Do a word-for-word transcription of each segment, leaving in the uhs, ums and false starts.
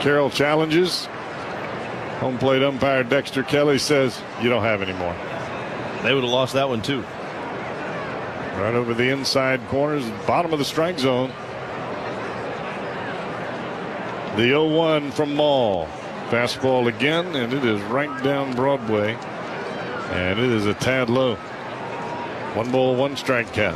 Carroll challenges. Home plate umpire Dexter Kelly says, you don't have any more. They would have lost that one too. Right over the inside corners, bottom of the strike zone. The oh one from Mall. Fastball again, and it is right down Broadway. And it is a tad low. One ball, one strike count.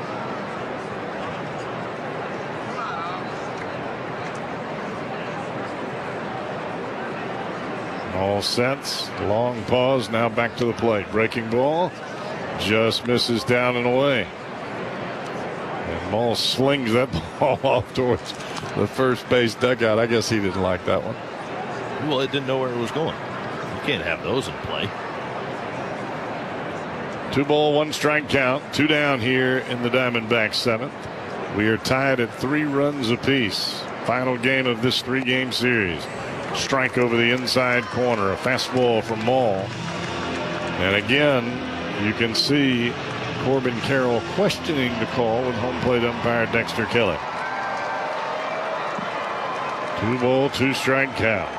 All sets. Long pause. Now back to the plate. Breaking ball. Just misses down and away. And Mall slings that ball off towards the first base dugout. I guess he didn't like that one. Well, it didn't know where it was going. You can't have those in play. Two ball, one strike count. Two down here in the Diamondbacks seventh. We are tied at three runs apiece. Final game of this three-game series. Strike over the inside corner. A fastball from Mall. And again, you can see Corbin Carroll questioning the call with home plate umpire Dexter Kelly. Two ball, two strike count.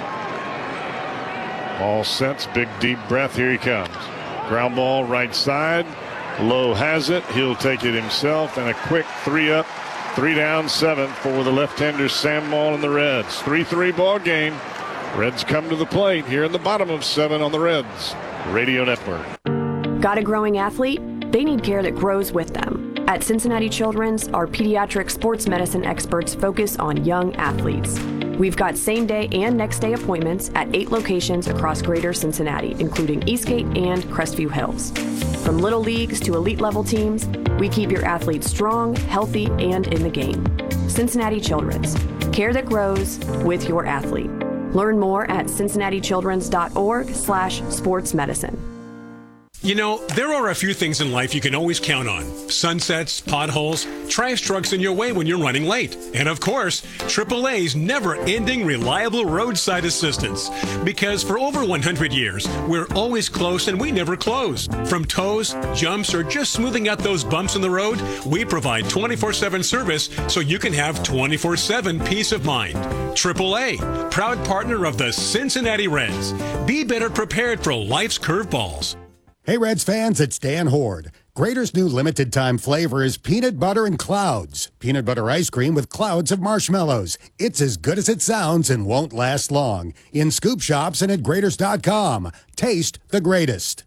All sets. Big deep breath. Here he comes. Ground ball right side. Lowe has it. He'll take it himself. And a quick three up, three down, seventh for the left-hander Sam Mall and the Reds. three three ball game. Reds come to the plate here in the bottom of seven on the Reds Radio Network. Got a growing athlete? They need care that grows with them. At Cincinnati Children's, our pediatric sports medicine experts focus on young athletes. We've got same-day and next-day appointments at eight locations across greater Cincinnati, including Eastgate and Crestview Hills. From little leagues to elite-level teams, we keep your athletes strong, healthy, and in the game. Cincinnati Children's. Care that grows with your athlete. Learn more at cincinnatichildrens.org slash sports medicine. You know, there are a few things in life you can always count on. Sunsets, potholes, trash trucks in your way when you're running late. And of course, triple A's never-ending reliable roadside assistance. Because for over one hundred years, we're always close and we never close. From tows, jumps, or just smoothing out those bumps in the road, we provide twenty-four seven service so you can have twenty-four seven peace of mind. triple A, proud partner of the Cincinnati Reds. Be better prepared for life's curveballs. Hey Reds fans, it's Dan Horde. Grater's new limited time flavor is peanut butter and clouds. Peanut butter ice cream with clouds of marshmallows. It's as good as it sounds and won't last long. In scoop shops and at Graters dot com. Taste the greatest.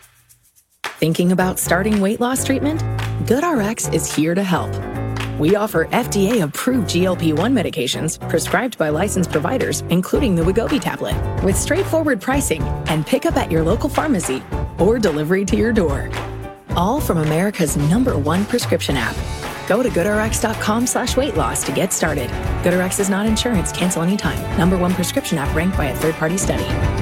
Thinking about starting weight loss treatment? GoodRx is here to help. We offer F D A-approved G L P one medications prescribed by licensed providers, including the Wegovy tablet, with straightforward pricing and pickup at your local pharmacy or delivery to your door. All from America's number one prescription app. Go to GoodRx.com slash weight loss to get started. GoodRx is not insurance. Cancel anytime. Number one prescription app ranked by a third-party study.